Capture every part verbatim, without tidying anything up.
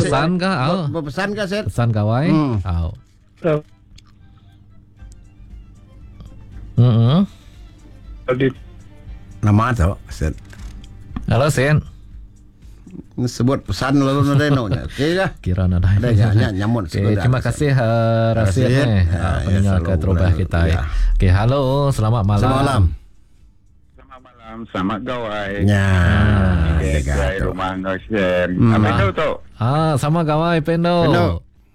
pesan kah? Oh. Berpesan kah, Set? Pesan kawai? Hmm. Oh. So, Hmm. tadi Nama tu, Set. Halo, Sen. Sebut pesan lalu nadai no. Okey kah? Kira nada. Ada ya nyamut. Okay, terima kasih uh, Rasid Rasid. eh, Ya, uh, ya, pendengar selalu ke Terubah boleh. kita. Ya. Okey, halo, selamat malam. Selamat malam. Selamat malam, selamat gawai. Ya. Okay, Jaga gawai tu. rumah Nosem. Hmm. Apa itu tu? Ah, sama gawai Pendo. Pendo.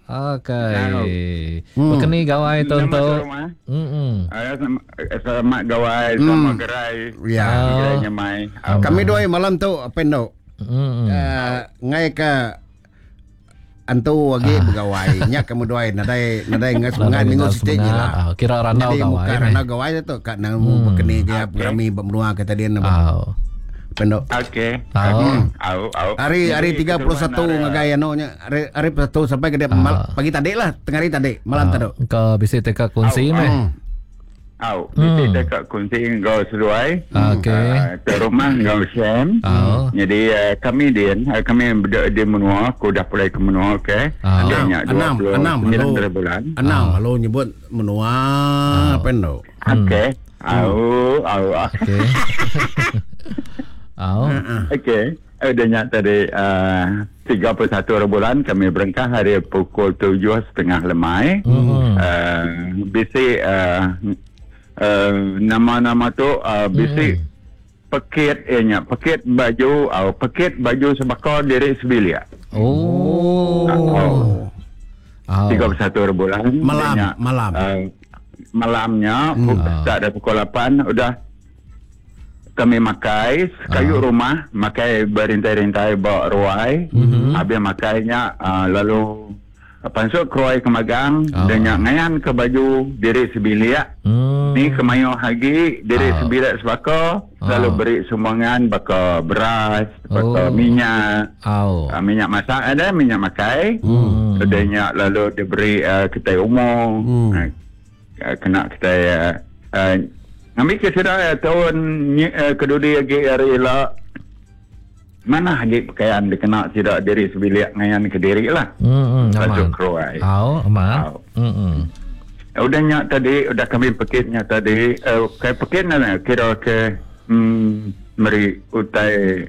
Okey. Hmm. Berkeni gawai tu Nama untuk. rumah? Hmm. Saya sama, selamat gawai, Hmm. sama gerai. Ya. Ah. Gerai nyemai. Ah. Kami doai malam tu Pendo. Hmm. Uh, ngai ka antu wagi Ah. pegawai nya kamu doai nadai nadai ngai semangat minggu siti je lah. Ah, kira ranau Jadi gawai. muka eh. ranau gawai tu kat nang mu Hmm. berkeni dia Okay. kami bernua kata dia nama Ah. Pendo. Okey. Ah. Au, au. Hari hari Jadi, tiga puluh satu keturunan ngagai anu nya hari hari satu sampai ke dia Ah. mal, pagi tadi lah tengah hari tadi malam tadi. Kau bisa teka kunci Ah, meh. Hmm. Au, Hmm. mesti dekat kunci kau seluai. Okey. Uh, ke rumah kau Sam. Ah. Jadi uh, kami dia, uh, kami berada di menua, aku dah mulai ke menua, okey. Ah. Adanya Enam, enam, sembilan halo. dari bulan. Enam halo nyebut menua Pendo. Hmm. Okey. Au, au. Okey. Au. Okey. Adanya tadi uh, tiga puluh satu bulan kami berangkat hari pukul tujuh setengah lemai. Hmm. Uh, bisi uh, uh, nama-nama tu uh, bisi Hmm. paket ianya, paket baju atau paket baju sebakar diri sebilia. Oh. Oh. Oh. tiga puluh satu bulan. Malam, Adanya, malam. Uh, malamnya Hmm. pukul start dari pukul lapan udah kami makai kayu Ah. rumah, makai berintai-rintai bawa ruai. Mhm. Habis makainya uh, lalu pansuk keruai ke magang Ah. dan ngayan ke baju diri sebilia. Hmm. Ni kemayu hagi diri Ah. sebilia sebaka Ah. lalu beri sumbangan baka beras, baka Oh. minyak, Au. uh, minyak masak ada, minyak makai. Hmm. Adanya lalu diberi uh, ketai umum. Hmm. Uh, uh, kena ketai uh, uh, Kami kira tahun uh, kedua lagi hari lah mana lagi pakaian dikena tidak diri sebilik ngayan ke diri lah. Hmm. Baju Aman. keruai. Au, aman. Au. Hmm. Udahnya tadi, udah kami paketnya tadi. Uh, kayak paketnya kira ke hmm, meri utai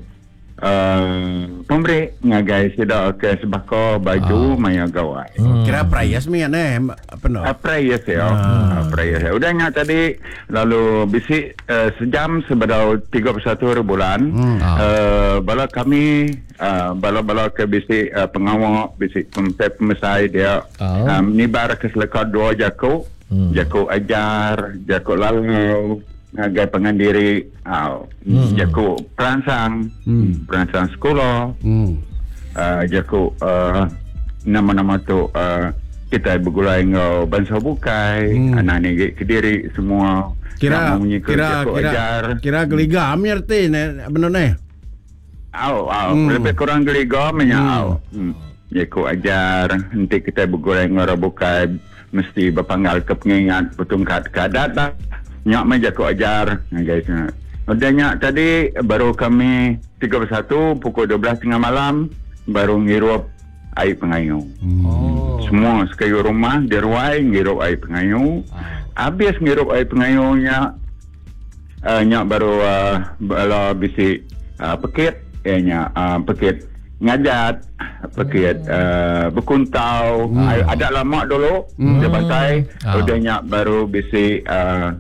uh, pemberi ngagai sida ke sebaka baju Ah. maya gawai. Hmm. Kira prayas mi ane Pendo. Apa ya saya? Ah. Apa ya saya? Udahnya tadi lalu bisi uh, sejam sebelum tiga puluh satu bulan. Hmm. Ah. Uh, bala kami uh, bala-bala ke bisi uh, pengawal bisi pempe pemesai dia Oh. um, nibar ke selekar dua jako. Hmm. Jako ajar, jako lalu ngagai pengandiri, uh, Hmm. jako perangsang, Hmm. perangsang sekolah. Hmm. Uh, jako uh, nama-nama tu uh, kita bergulai ngau bangsa bukai, Hmm. anak ni kediri semua Kira nak menyikut kira jako kira ajar. kira geliga mi arti ne benar ne. Au, au, Hmm. lebih kurang geliga punya Hmm. au. Hmm. Jako ajar, nanti kita bergulai ngau bukai mesti berpanggal ke pengingat petungkat kadat lah. Nyak mai jako ajar, nah, guys. Udahnya tadi baru kami tiga puluh satu pukul dua belas tengah malam baru ngirup air pengayung. Oh. Semua sekayu rumah di ruai ngirup air pengayung. Habis ngirup air pengayungnya uh, nyak baru uh, bala bisi uh, pekit eh nyak uh, pekit ngajat pekit uh, berkuntau. Hmm. Ada lama dulu Hmm. dia pantai Ah. udah nyak baru bisi uh,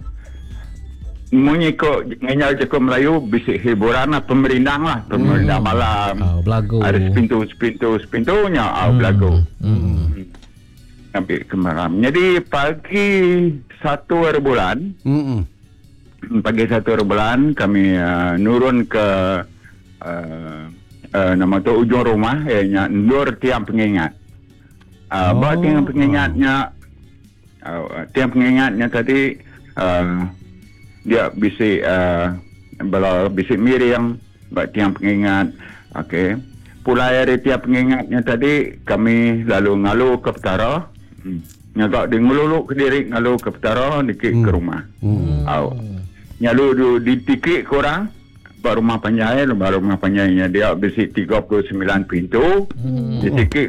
menyikut nganyal cukup Melayu bisi hiburan lah pemerindang lah pemerindang malam. Au, belagu. Ada sepintu sepintu sepintunya ah Hmm. belagu. Hmm. Sampai ke malam. Jadi pagi satu hari bulan, Hmm. pagi satu hari bulan kami uh, nurun ke uh, uh, nama tu ujung rumah, eh, nur tiang pengingat. Uh, Oh. Bawa tiang pengingatnya, uh, tiang pengingatnya tadi uh, dia bisi uh, bala bisi miring, buat tiang pengingat. Okey. Pulai dari tiang pengingatnya tadi kami lalu ngalu ke petara. Hmm. Ngagak di ngululu ke diri ngalu ke petara dikit Hmm. ke rumah. Hmm. Au. Nyalu du di tikik korang baru rumah panjai, baru rumah panjainya dia besi tiga puluh sembilan pintu. Hmm. Di tikik